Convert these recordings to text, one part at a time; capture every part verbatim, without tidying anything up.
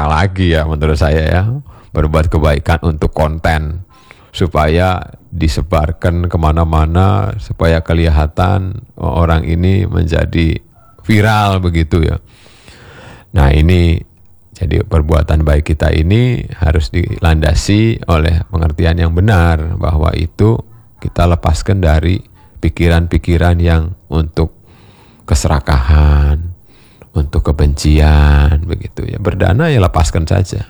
cara lagi ya menurut saya ya, berbuat kebaikan untuk konten supaya disebarkan kemana-mana, supaya kelihatan orang ini menjadi viral begitu ya. Nah ini jadi perbuatan baik kita ini harus dilandasi oleh pengertian yang benar, bahwa itu kita lepaskan dari pikiran-pikiran yang untuk keserakahan, untuk kebencian begitu ya. Berdana ya lepaskan saja.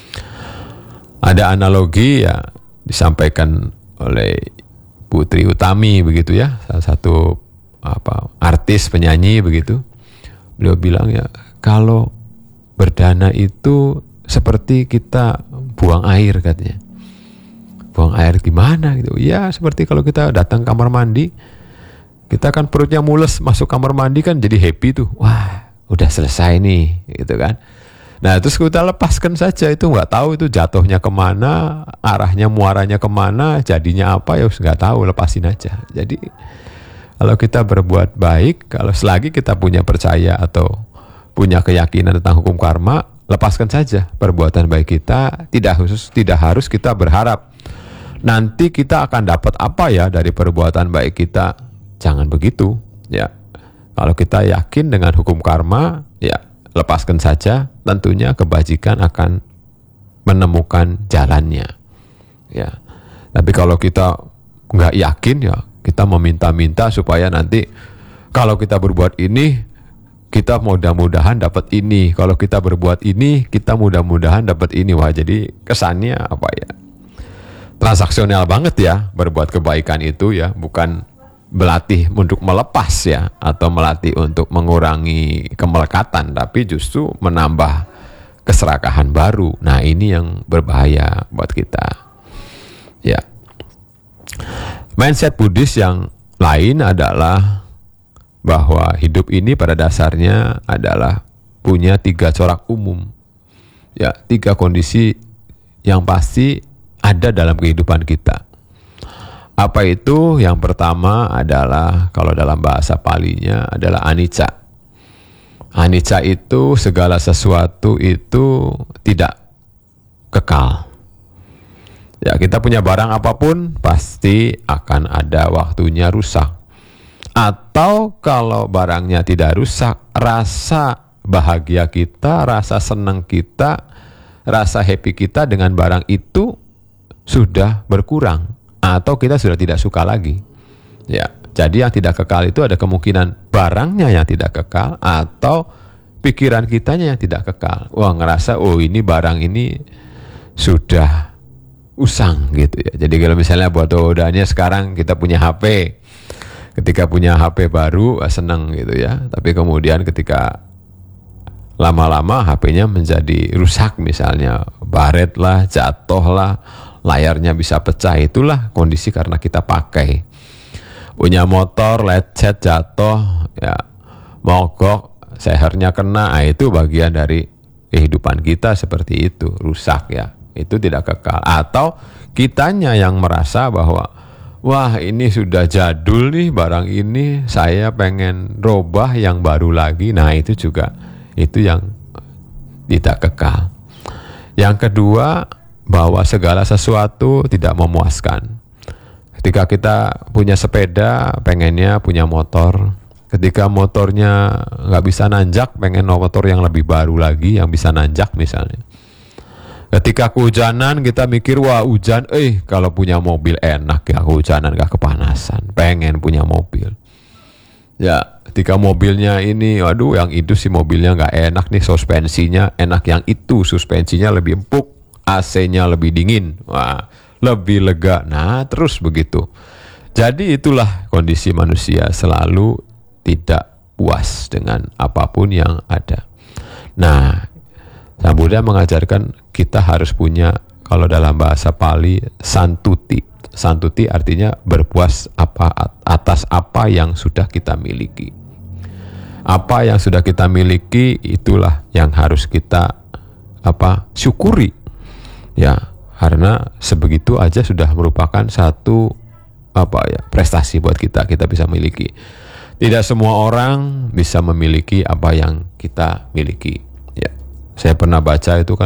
Ada analogi ya disampaikan oleh Putri Utami begitu ya, salah satu apa artis penyanyi begitu. Beliau bilang ya, kalau berdana itu seperti kita buang air katanya. Buang air gimana gitu? Ya seperti kalau kita datang kamar mandi, kita kan perutnya mules, masuk kamar mandi kan jadi happy tuh. Wah, udah selesai nih, gitu kan. Nah, terus kita lepaskan saja, itu nggak tahu itu jatuhnya kemana, arahnya muaranya kemana, jadinya apa ya nggak tahu, lepasin aja. Jadi kalau kita berbuat baik, kalau selagi kita punya percaya atau punya keyakinan tentang hukum karma, lepaskan saja perbuatan baik kita. Tidak khusus, tidak harus kita berharap nanti kita akan dapat apa ya dari perbuatan baik kita. Jangan begitu, ya. Kalau kita yakin dengan hukum karma, ya lepaskan saja. Tentunya kebajikan akan menemukan jalannya, ya. Tapi kalau kita nggak yakin, ya kita meminta-minta supaya nanti kalau kita berbuat ini, kita mudah-mudahan dapat ini. Kalau kita berbuat ini, kita mudah-mudahan dapat ini. Wah, jadi kesannya apa ya? Transaksional banget ya berbuat kebaikan itu ya, bukan berlatih untuk melepas ya, atau melatih untuk mengurangi kemelekatan, tapi justru menambah keserakahan baru. Nah ini yang berbahaya buat kita ya. Mindset Buddhis yang lain adalah bahwa hidup ini pada dasarnya adalah punya tiga corak umum ya, tiga kondisi yang pasti ada dalam kehidupan kita. Apa itu? Yang pertama adalah, kalau dalam bahasa Palinya adalah anicca. Anicca itu segala sesuatu itu tidak kekal. Ya, kita punya barang apapun pasti akan ada waktunya rusak. Atau kalau barangnya tidak rusak, rasa bahagia kita, rasa senang kita, rasa happy kita dengan barang itu sudah berkurang. Atau kita sudah tidak suka lagi. Ya, jadi yang tidak kekal itu ada kemungkinan barangnya yang tidak kekal atau pikiran kitanya yang tidak kekal. Wah, ngerasa oh ini barang ini sudah usang gitu ya. Jadi kalau misalnya buat odanya sekarang kita punya H P. Ketika punya H P baru senang gitu ya. Tapi kemudian ketika lama-lama H P-nya menjadi rusak misalnya, baret lah, jatuh lah, layarnya bisa pecah, itulah kondisi karena kita pakai. Punya motor, lecet, jatuh, ya mogok, sehernya kena, nah, itu bagian dari kehidupan kita seperti itu, rusak ya, itu tidak kekal. Atau kitanya yang merasa bahwa wah ini sudah jadul nih barang ini, saya pengen robah yang baru lagi, nah itu juga, itu yang tidak kekal. Yang kedua, bahwa segala sesuatu tidak memuaskan. Ketika kita punya sepeda, pengennya punya motor. Ketika motornya nggak bisa nanjak, pengen motor yang lebih baru lagi, yang bisa nanjak misalnya. Ketika kehujanan, kita mikir, wah hujan, eh kalau punya mobil enak ya, kehujanan gak kepanasan, pengen punya mobil. Ya, ketika mobilnya ini, waduh yang itu sih mobilnya nggak enak nih, suspensinya enak yang itu, suspensinya lebih empuk, A C-nya lebih dingin, wah, lebih lega. Nah, terus begitu. Jadi itulah kondisi manusia, selalu tidak puas dengan apapun yang ada. Nah, Sang Buddha mengajarkan kita harus punya, kalau dalam bahasa Pali, santuti. Santuti artinya berpuas apa atas apa yang sudah kita miliki. Apa yang sudah kita miliki itulah yang harus kita apa syukuri. Ya, karena sebegitu aja sudah merupakan satu apa ya prestasi buat kita, kita bisa miliki. Tidak semua orang bisa memiliki apa yang kita miliki. Ya, saya pernah baca itu kan